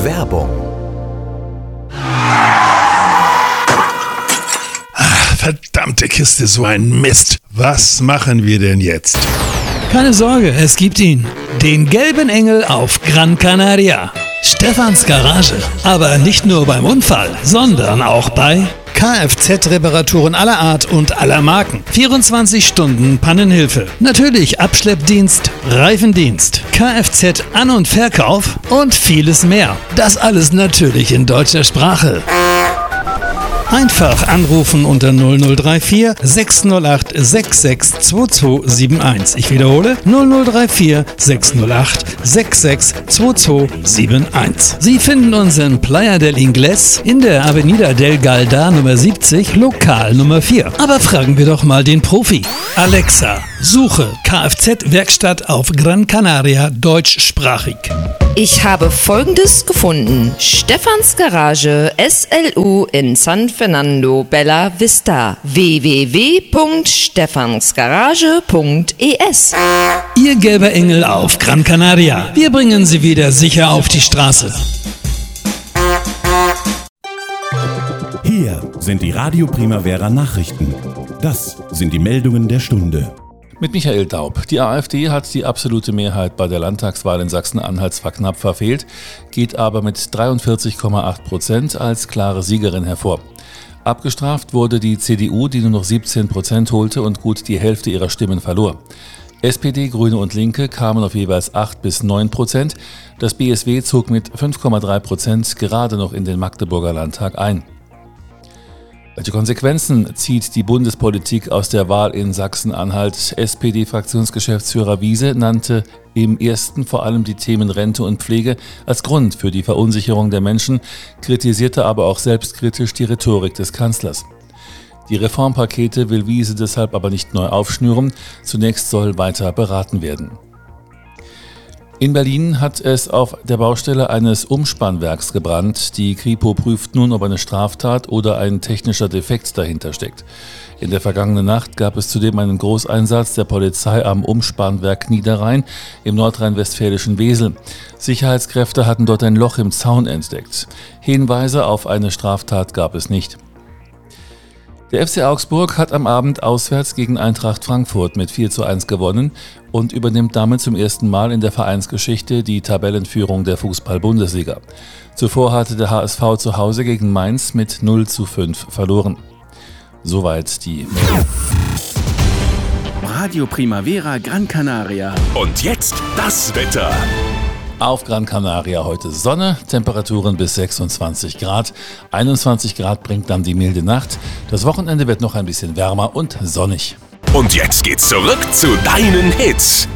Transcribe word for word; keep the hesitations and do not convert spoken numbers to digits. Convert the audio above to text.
Werbung. Verdammte Kiste, so ein Mist. Was machen wir denn jetzt? Keine Sorge, es gibt ihn. Den gelben Engel auf Gran Canaria. Stefans Garage. Aber nicht nur beim Unfall, sondern auch bei Kfz-Reparaturen aller Art und aller Marken. vierundzwanzig Stunden Pannenhilfe. Natürlich Abschleppdienst, Reifendienst, Kfz-An- und Verkauf und vieles mehr. Das alles natürlich in deutscher Sprache. Einfach anrufen unter null null drei vier sechs null acht sechs sechs zwei zwei sieben eins. Ich wiederhole null null drei vier sechs null acht sechs sechs zwei zwei sieben eins. Sie finden uns in Playa del Ingles in der Avenida del Galda Nummer siebzig, Lokal Nummer vier. Aber fragen wir doch mal den Profi. Alexa, suche Kfz-Werkstatt auf Gran Canaria deutschsprachig. Ich habe Folgendes gefunden. Stefans Garage S L U in San Fernando Bella Vista. w w w punkt stefansgarage punkt e s. Ihr gelber Engel auf Gran Canaria. Wir bringen Sie wieder sicher auf die Straße. Hier sind die Radio Primavera Nachrichten. Das sind die Meldungen der Stunde. Mit Michael Daub. Die AfD hat die absolute Mehrheit bei der Landtagswahl in Sachsen-Anhalt zwar knapp verfehlt, geht aber mit dreiundvierzig Komma acht Prozent als klare Siegerin hervor. Abgestraft wurde die C D U, die nur noch siebzehn Prozent holte und gut die Hälfte ihrer Stimmen verlor. S P D, Grüne und Linke kamen auf jeweils acht bis neun Prozent. Das B S W zog mit fünf Komma drei Prozent gerade noch in den Magdeburger Landtag ein. Welche Konsequenzen zieht die Bundespolitik aus der Wahl in Sachsen-Anhalt? S P D-Fraktionsgeschäftsführer Wiese nannte im ersten vor allem die Themen Rente und Pflege als Grund für die Verunsicherung der Menschen, kritisierte aber auch selbstkritisch die Rhetorik des Kanzlers. Die Reformpakete will Wiese deshalb aber nicht neu aufschnüren, zunächst soll weiter beraten werden. In Berlin hat es auf der Baustelle eines Umspannwerks gebrannt. Die Kripo prüft nun, ob eine Straftat oder ein technischer Defekt dahinter steckt. In der vergangenen Nacht gab es zudem einen Großeinsatz der Polizei am Umspannwerk Niederrhein im nordrhein-westfälischen Wesel. Sicherheitskräfte hatten dort ein Loch im Zaun entdeckt. Hinweise auf eine Straftat gab es nicht. Der F C Augsburg hat am Abend auswärts gegen Eintracht Frankfurt mit vier zu eins gewonnen und übernimmt damit zum ersten Mal in der Vereinsgeschichte die Tabellenführung der Fußball-Bundesliga. Zuvor hatte der H S V zu Hause gegen Mainz mit null zu fünf verloren. Soweit die Meldung. Radio Primavera Gran Canaria. Und jetzt das Wetter. Auf Gran Canaria heute Sonne, Temperaturen bis sechsundzwanzig Grad. einundzwanzig Grad bringt dann die milde Nacht. Das Wochenende wird noch ein bisschen wärmer und sonnig. Und jetzt geht's zurück zu deinen Hits.